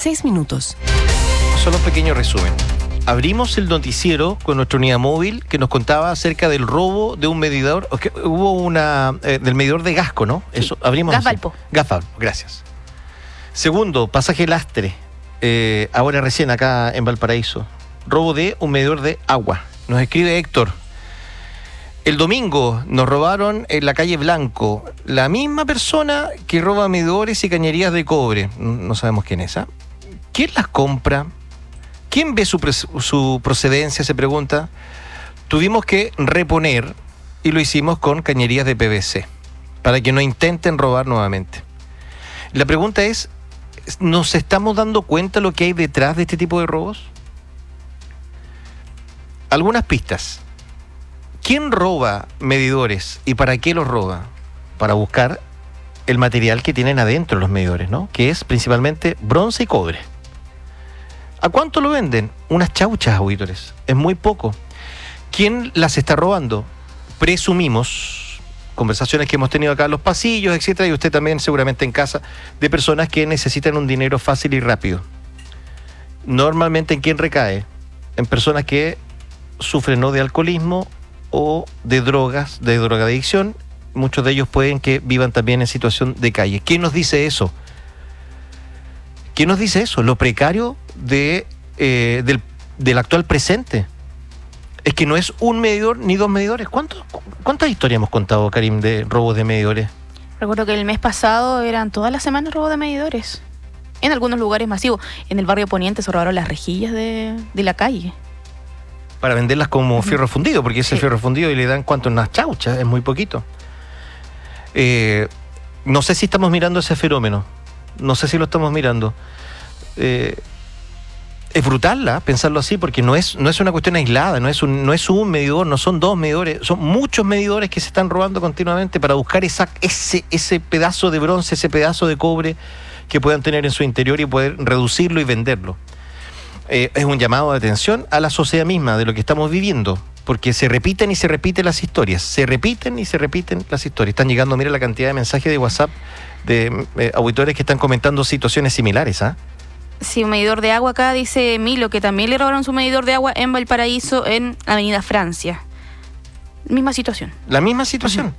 6 minutos. Solo un pequeño resumen. Abrimos el noticiero con nuestra unidad móvil que nos contaba acerca del robo de un medidor. Hubo del medidor de Gasco, ¿no? Sí. Eso abrimos. Gas Valpo. Gas Valpo, gracias. Segundo, pasaje Lastre. Ahora recién acá en Valparaíso. Robo de un medidor de agua. Nos escribe Héctor. El domingo nos robaron en la calle Blanco. La misma persona que roba medidores y cañerías de cobre. No sabemos quién es, ¿ah? ¿Quién las compra? ¿Quién ve su procedencia? Se pregunta. Tuvimos que reponer y lo hicimos con cañerías de PVC para que no intenten robar nuevamente. La pregunta es, ¿nos estamos dando cuenta de lo que hay detrás de este tipo de robos? Algunas pistas. ¿Quién roba medidores y para qué los roba? Para buscar el material que tienen adentro los medidores, ¿no? Que es principalmente bronce y cobre. ¿A cuánto lo venden? Unas chauchas, auditores. Es muy poco. ¿Quién las está robando? Presumimos, conversaciones que hemos tenido acá en los pasillos, etcétera, y usted también seguramente en casa, de personas que necesitan un dinero fácil y rápido. Normalmente, ¿en quién recae? En personas que sufren o de alcoholismo o de drogas, de drogadicción. Muchos de ellos pueden que vivan también en situación de calle. ¿Quién nos dice eso? ¿Quién nos dice eso? Lo precario del actual presente. Es que no es un medidor ni dos medidores. ¿Cuántas historias hemos contado, Karim, de robos de medidores? Recuerdo que el mes pasado eran todas las semanas robos de medidores. En algunos lugares masivos. En el barrio Poniente se robaron las rejillas de la calle. Para venderlas como fierro fundido, porque ese fierro fundido y le dan cuánto, unas chauchas, es muy poquito. No sé si estamos mirando ese fenómeno. No sé si lo estamos mirando. Es brutal, pensarlo así, porque no es una cuestión aislada, no es un medidor, no son dos medidores, son muchos medidores que se están robando continuamente para buscar ese pedazo de bronce, ese pedazo de cobre que puedan tener en su interior y poder reducirlo y venderlo. Es un llamado de atención a la sociedad misma de lo que estamos viviendo, porque se repiten y se repiten las historias, Están llegando, mira la cantidad de mensajes de WhatsApp de auditores que están comentando situaciones similares, ¿ah? Sí, un medidor de agua acá, dice Milo, que también le robaron su medidor de agua en Valparaíso, en Avenida Francia. Misma situación. La misma situación.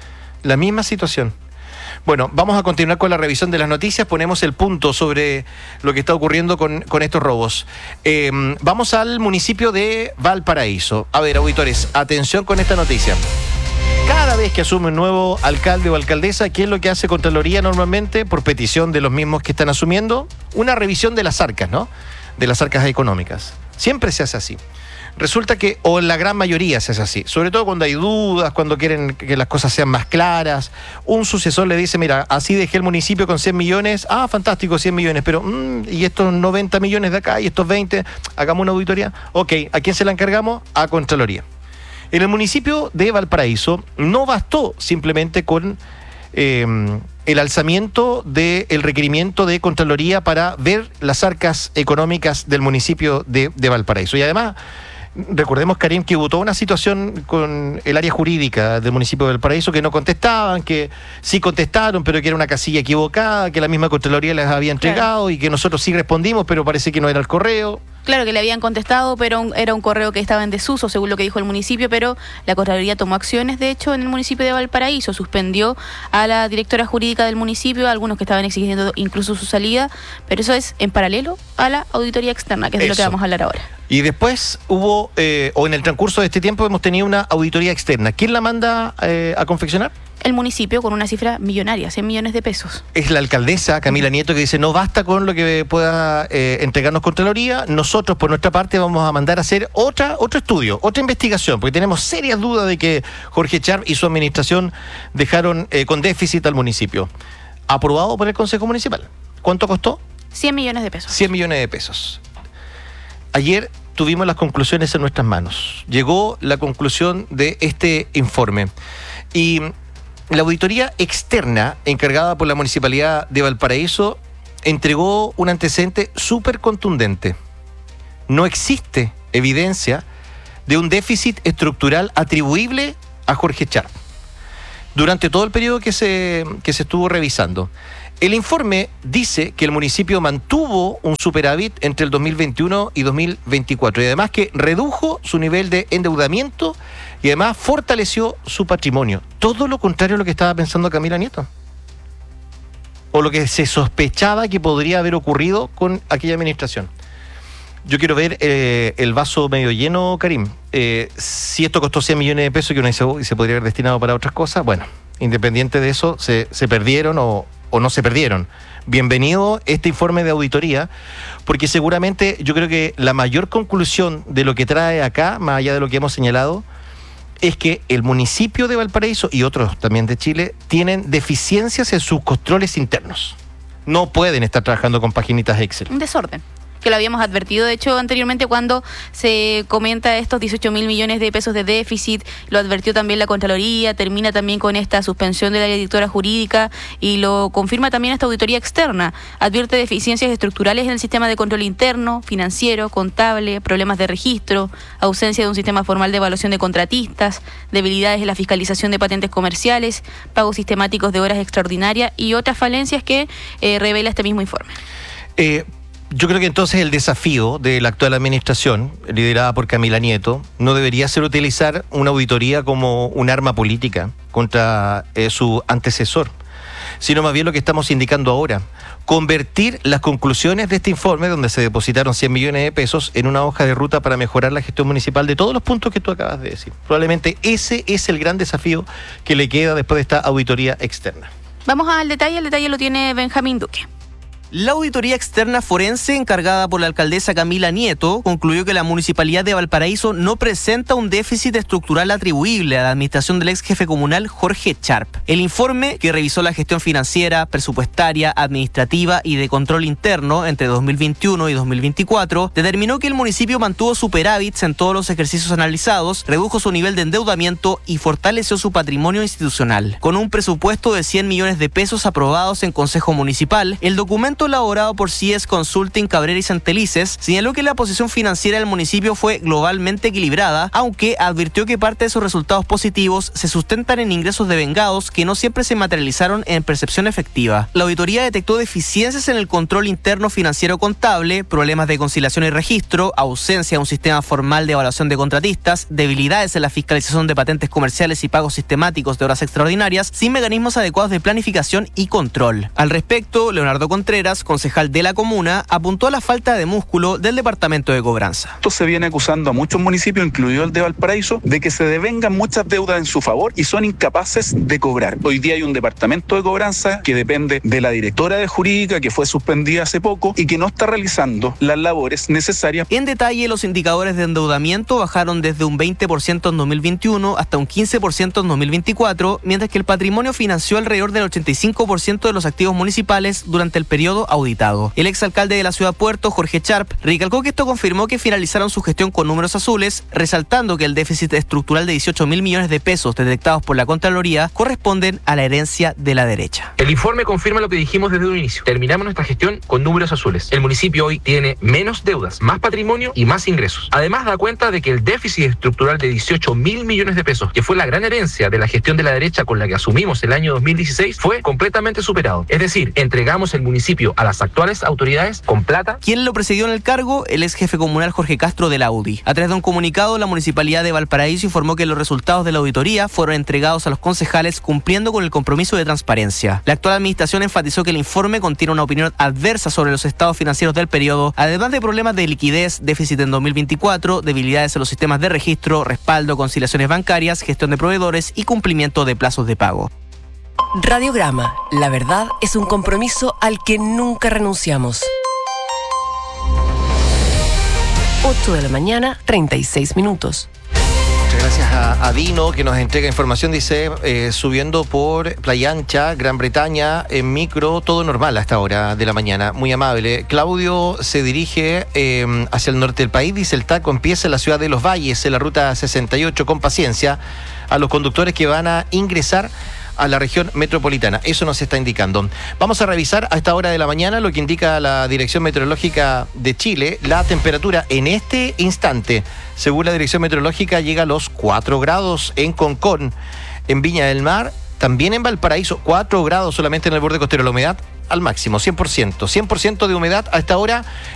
Bueno, vamos a continuar con la revisión de las noticias. Ponemos el punto sobre lo que está ocurriendo con estos robos. Vamos al municipio de Valparaíso. A ver, auditores, atención con esta noticia. Cada vez que asume un nuevo alcalde o alcaldesa, ¿qué es lo que hace Contraloría normalmente? Por petición de los mismos que están asumiendo, una revisión de las arcas, ¿no? De las arcas económicas. Siempre se hace así. Resulta que, o en la gran mayoría se hace así, sobre todo cuando hay dudas, cuando quieren que las cosas sean más claras. Un sucesor le dice, mira, así dejé el municipio con 100 millones, fantástico, 100 millones, pero, y estos 90 millones de acá, y estos 20, hagamos una auditoría. Ok, ¿a quién se la encargamos? A Contraloría. En el municipio de Valparaíso no bastó simplemente con el alzamiento del requerimiento de Contraloría para ver las arcas económicas del municipio de Valparaíso. Y además, recordemos, Karim, que hubo toda una situación con el área jurídica del municipio de Valparaíso que no contestaban, que sí contestaron, pero que era una casilla equivocada, que la misma Contraloría les había entregado, claro, y que nosotros sí respondimos, pero parece que no era el correo. Claro, que le habían contestado, pero era un correo que estaba en desuso, según lo que dijo el municipio, pero la Contraloría tomó acciones, de hecho, en el municipio de Valparaíso. Suspendió a la directora jurídica del municipio, a algunos que estaban exigiendo incluso su salida, pero eso es en paralelo a la auditoría externa, que es de lo que vamos a hablar ahora. Y después hubo, o en el transcurso de este tiempo, hemos tenido una auditoría externa. ¿Quién la manda a confeccionar? El municipio, con una cifra millonaria, 100 millones de pesos. Es la alcaldesa Camila Nieto que dice, no basta con lo que pueda entregarnos Contraloría, nosotros por nuestra parte vamos a mandar a hacer otro estudio, otra investigación, porque tenemos serias dudas de que Jorge Char y su administración dejaron con déficit al municipio. Aprobado por el Consejo Municipal. ¿Cuánto costó? 100 millones de pesos. 100 millones de pesos. Ayer tuvimos las conclusiones en nuestras manos. Llegó la conclusión de este informe. Y la auditoría externa encargada por la Municipalidad de Valparaíso entregó un antecedente súper contundente. No existe evidencia de un déficit estructural atribuible a Jorge Char durante todo el periodo que se estuvo revisando. El informe dice que el municipio mantuvo un superávit entre el 2021 y 2024 y además que redujo su nivel de endeudamiento y además fortaleció su patrimonio. Todo lo contrario a lo que estaba pensando Camila Nieto. O lo que se sospechaba que podría haber ocurrido con aquella administración. Yo quiero ver el vaso medio lleno, Karim. Si esto costó 100 millones de pesos que uno dice, y se podría haber destinado para otras cosas, bueno, independiente de eso, se perdieron o no se perdieron. Bienvenido este informe de auditoría, porque seguramente yo creo que la mayor conclusión de lo que trae acá, más allá de lo que hemos señalado, es que el municipio de Valparaíso y otros también de Chile tienen deficiencias en sus controles internos. No pueden estar trabajando con paginitas Excel. Un desorden. Que lo habíamos advertido, de hecho, anteriormente cuando se comenta estos 18.000 millones de pesos de déficit, lo advirtió también la Contraloría, termina también con esta suspensión de la directora jurídica y lo confirma también esta auditoría externa. Advierte deficiencias estructurales en el sistema de control interno, financiero, contable, problemas de registro, ausencia de un sistema formal de evaluación de contratistas, debilidades en la fiscalización de patentes comerciales, pagos sistemáticos de horas extraordinarias y otras falencias que revela este mismo informe. Yo creo que entonces el desafío de la actual administración, liderada por Camila Nieto, no debería ser utilizar una auditoría como un arma política contra su antecesor, sino más bien lo que estamos indicando ahora, convertir las conclusiones de este informe, donde se depositaron 100 millones de pesos, en una hoja de ruta para mejorar la gestión municipal de todos los puntos que tú acabas de decir. Probablemente ese es el gran desafío que le queda después de esta auditoría externa. Vamos al detalle, el detalle lo tiene Benjamín Duque. La auditoría externa forense encargada por la alcaldesa Camila Nieto concluyó que la Municipalidad de Valparaíso no presenta un déficit estructural atribuible a la administración del ex jefe comunal Jorge Charp. El informe, que revisó la gestión financiera, presupuestaria, administrativa y de control interno entre 2021 y 2024, determinó que el municipio mantuvo superávits en todos los ejercicios analizados, redujo su nivel de endeudamiento y fortaleció su patrimonio institucional. Con un presupuesto de 100 millones de pesos aprobados en Consejo Municipal, el documento elaborado por CIES Consulting Cabrera y Santelices señaló que la posición financiera del municipio fue globalmente equilibrada, aunque advirtió que parte de sus resultados positivos se sustentan en ingresos devengados que no siempre se materializaron en percepción efectiva. La auditoría detectó deficiencias en el control interno financiero contable, problemas de conciliación y registro, ausencia de un sistema formal de evaluación de contratistas, debilidades en la fiscalización de patentes comerciales y pagos sistemáticos de horas extraordinarias, sin mecanismos adecuados de planificación y control. Al respecto, Leonardo Contreras, concejal de la comuna, apuntó a la falta de músculo del departamento de cobranza. Esto se viene acusando a muchos municipios, incluido el de Valparaíso, de que se devengan muchas deudas en su favor y son incapaces de cobrar. Hoy día hay un departamento de cobranza que depende de la directora de jurídica, que fue suspendida hace poco y que no está realizando las labores necesarias. En detalle, los indicadores de endeudamiento bajaron desde un 20% en 2021 hasta un 15% en 2024, mientras que el patrimonio financió alrededor del 85% de los activos municipales durante el periodo auditado. El exalcalde de la ciudad Puerto, Jorge Charp, recalcó que esto confirmó que finalizaron su gestión con números azules, resaltando que el déficit estructural de 18.000 millones de pesos detectados por la Contraloría corresponden a la herencia de la derecha. El informe confirma lo que dijimos desde un inicio. Terminamos nuestra gestión con números azules. El municipio hoy tiene menos deudas, más patrimonio y más ingresos. Además, da cuenta de que el déficit estructural de 18.000 millones de pesos, que fue la gran herencia de la gestión de la derecha con la que asumimos el año 2016, fue completamente superado. Es decir, entregamos el municipio a las actuales autoridades con plata. ¿Quién lo precedió en el cargo? El ex jefe comunal Jorge Castro de la UDI. A través de un comunicado, la Municipalidad de Valparaíso informó que los resultados de la auditoría fueron entregados a los concejales cumpliendo con el compromiso de transparencia. La actual administración enfatizó que el informe contiene una opinión adversa sobre los estados financieros del periodo, además de problemas de liquidez, déficit en 2024, debilidades en los sistemas de registro, respaldo, conciliaciones bancarias, gestión de proveedores y cumplimiento de plazos de pago. Radiograma, la verdad es un compromiso al que nunca renunciamos. 8 de la mañana, 36 minutos. Muchas gracias a Dino, que nos entrega información. Dice, subiendo por Playa Ancha, Gran Bretaña, en micro, todo normal a esta hora de la mañana. Muy amable. Claudio se dirige hacia el norte del país. Dice, el taco empieza en la ciudad de Los Valles, en la ruta 68, con paciencia a los conductores que van a ingresar a la región metropolitana. Eso nos está indicando. Vamos a revisar a esta hora de la mañana lo que indica la Dirección Meteorológica de Chile. La temperatura en este instante, según la Dirección Meteorológica, llega a los 4 grados en Concón, en Viña del Mar, también en Valparaíso, 4 grados solamente en el borde costero. La humedad al máximo, 100%. 100% de humedad a esta hora